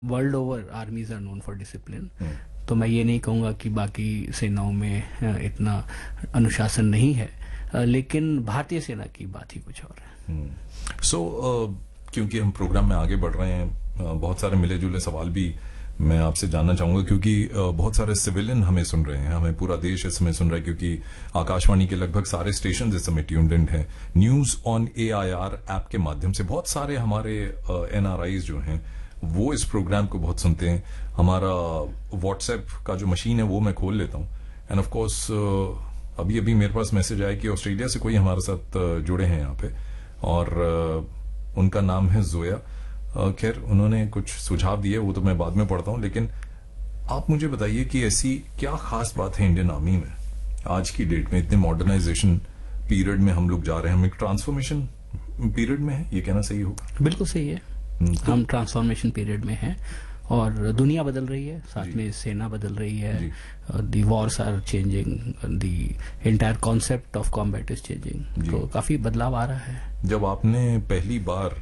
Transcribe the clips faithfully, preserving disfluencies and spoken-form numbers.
World over आर्मीज are known for discipline. तो मैं ये नहीं कहूँगा कि बाकी सेनाओं में अ, इतना अनुशासन नहीं है, अ, लेकिन भारतीय सेना की बात ही कुछ और है। सो so, uh, क्योंकि हम प्रोग्राम में आगे बढ़ रहे हैं, uh, बहुत सारे मिले जुले सवाल भी मैं आपसे जानना चाहूंगा, क्योंकि uh, बहुत सारे सिविलियन हमें सुन रहे हैं, हमें पूरा देश इस समय सुन रहा है, क्योंकि आकाशवाणी के लगभग सारे स्टेशन इस समय ट्यून्ड इन हैं। News on A I R app के माध्यम से बहुत सारे हमारे एन आर आईज जो हैं वो इस प्रोग्राम को बहुत सुनते हैं। हमारा व्हाट्सएप का जो मशीन है वो मैं खोल लेता हूँ, एंड ऑफ कोर्स अभी अभी मेरे पास मैसेज आया कि ऑस्ट्रेलिया से कोई हमारे साथ uh, जुड़े हैं यहाँ पे, और uh, उनका नाम है जोया। uh, खैर उन्होंने कुछ सुझाव दिए, वो तो मैं बाद में पढ़ता हूँ, लेकिन आप मुझे बताइए कि ऐसी क्या खास बात है इंडियन आर्मी में आज की डेट में, इतने मॉडर्नाइजेशन पीरियड में हम लोग जा रहे हैं, हम एक ट्रांसफॉर्मेशन पीरियड में है, ये कहना सही होगा? बिल्कुल सही है, तो हम ट्रांसफॉर्मेशन पीरियड में हैं और दुनिया बदल रही है, साथ में सेना बदल रही है, दी Wars are changing, the entire concept of combat is changing, तो काफी बदलाव आ रहा है। जब आपने पहली बार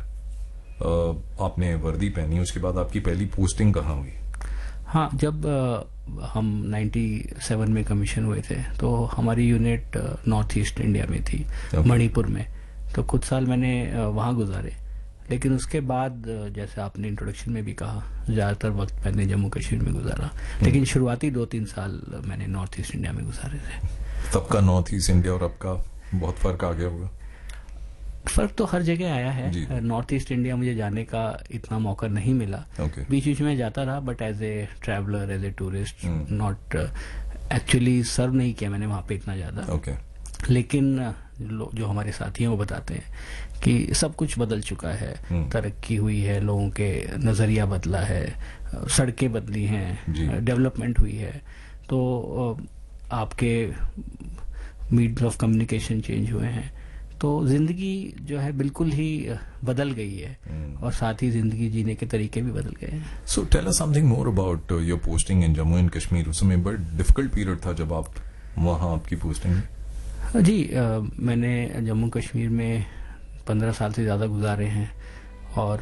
आ, आपने वर्दी पहनी, उसके बाद आपकी पहली पोस्टिंग कहाँ हुई? हाँ, जब आ, हम सत्तानवे में कमीशन हुए थे तो हमारी यूनिट नॉर्थ ईस्ट इंडिया में थी, मणिपुर में, तो कुछ साल मैंने वहां गुजारे। लेकिन उसके बाद जैसे आपने इंट्रोडक्शन में भी कहा, ज्यादातर वक्त मैंने जम्मू कश्मीर में गुजारा, लेकिन शुरुआती दो तीन साल मैंने नॉर्थ ईस्ट इंडिया में गुजारे थे। तब का नॉर्थ ईस्ट इंडिया और अब का बहुत फर्क आ गया होगा? फर्क तो हर जगह आया है। नॉर्थ ईस्ट इंडिया मुझे जाने का इतना मौका नहीं मिला, बीच बीच में जाता रहा, but as a traveller, as a tourist, not actually सर्व नहीं किया मैंने वहां पे इतना ज्यादा। okay. लेकिन जो हमारे साथी हैं वो बताते हैं कि सब कुछ बदल चुका है, तरक्की हुई है, लोगों के नजरिया बदला है, सड़कें बदली हैं, डेवलपमेंट हुई है, तो आपके मीडियम ऑफ कम्युनिकेशन चेंज हुए हैं, तो जिंदगी जो है बिल्कुल ही बदल गई है, और साथ ही जिंदगी जीने के तरीके भी बदल गए हैं। So tell us something more about your posting in Jammu and Kashmir. उस समय बड़ा डिफिकल्ट पीरियड था जब आप वहां आपकी पोस्टिंग? जी, आ, मैंने जम्मू कश्मीर में पंद्रह साल से ज्यादा गुजारे हैं, और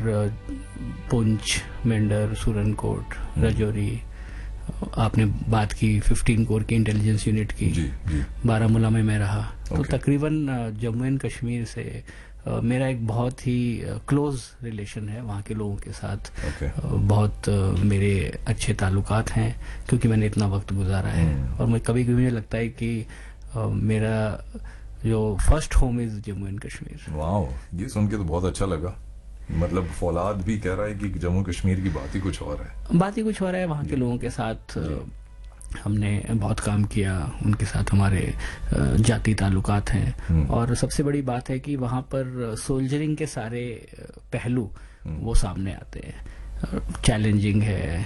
पुंछ, मेंढर, सुरनकोट, राजौरी, आपने बात की फिफ्टीन कोर की इंटेलिजेंस यूनिट की, बारामूला में मैं रहा, तो तकरीबन जम्मू एंड कश्मीर से Uh, मेरा एक बहुत ही क्लोज uh, रिलेशन है वहाँ के लोगों के साथ। okay. uh, बहुत uh, मेरे अच्छे ताल्लुकात हैं, क्योंकि मैंने इतना वक्त गुजारा है। hmm. और मैं कभी कभी मुझे लगता है कि uh, मेरा जो first home is Jammu and Kashmir. Wow, ये सुन के तो बहुत अच्छा लगा। मतलब फौलाद भी कह रहा है कि जम्मू कश्मीर की बात ही कुछ और है। बात ही कुछ और है, वहाँ के लोगों के साथ हमने बहुत काम किया, उनके साथ हमारे जाति ताल्लुकात हैं, और सबसे बड़ी बात है कि वहाँ पर सोल्जरिंग के सारे पहलू वो सामने आते हैं। चैलेंजिंग है,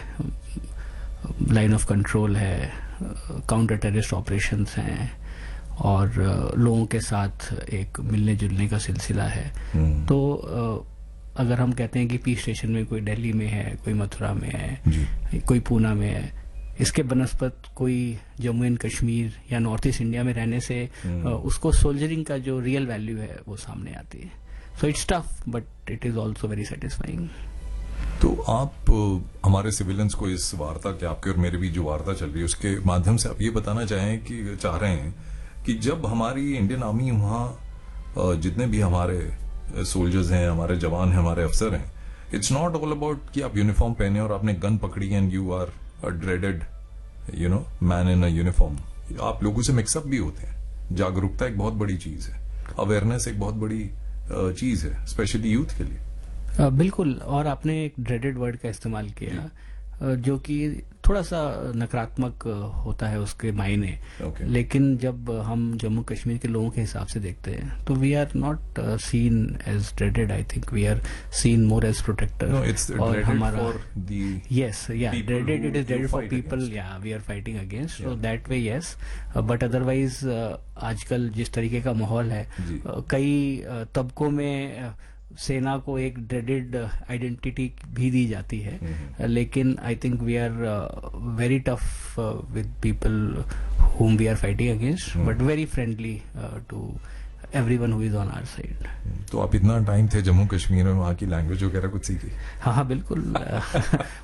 लाइन ऑफ कंट्रोल है, काउंटर टेररिस्ट ऑपरेशंस हैं, और लोगों के साथ एक मिलने जुलने का सिलसिला है। तो अगर हम कहते हैं कि पीस स्टेशन में कोई दिल्ली में है, कोई मथुरा में है, कोई पूना में है, इसके बनस्पत कोई जम्मू एंड कश्मीर या नॉर्थ ईस्ट इंडिया में रहने से उसको सोल्जरिंग का जो रियल वैल्यू है वो सामने आती है। So it's tough but it is also very satisfying. तो आप हमारे सिविलियंस को इस वार्ता के, आपके और मेरे भी जो वार्ता चल रही है उसके माध्यम से आप ये बताना चाहें कि चाह रहे हैं कि जब हमारी इंडियन आर्मी वहाँ जितने भी हमारे सोल्जर्स हैं, हमारे जवान हैं, हमारे अफसर हैं, इट्स नॉट ऑल अबाउट कि आप यूनिफॉर्म पहने और आपने गन पकड़ी and you are dreaded you know man in a uniform. आप लोगों से मिक्सअप भी होते हैं। जागरूकता एक बहुत बड़ी चीज है, अवेयरनेस एक बहुत बड़ी चीज है, स्पेशली यूथ के लिए। बिल्कुल, और आपने एक ड्रेडेड वर्ड का इस्तेमाल किया जो कि थोड़ा सा नकारात्मक होता है उसके मायने, okay. लेकिन जब हम जम्मू कश्मीर के लोगों के हिसाब से देखते हैं तो we are not seen as dreaded, I think we are seen more as protector. और हमारा यस या dreaded, it is dreaded for people या we are fighting against, so that way yes, but otherwise आजकल जिस तरीके का माहौल है, कई तबकों में सेना को एक ड्रेडेड आइडेंटिटी भी दी जाती है, mm-hmm. लेकिन I think we are very tough with people whom we are fighting against, mm. but very friendly uh, to everyone who is on our side. तो आप इतना टाइम थे जम्मू कश्मीर में, वहाँ की लैंग्वेज वगैरह कुछ सीखी? हाँ हाँ बिल्कुल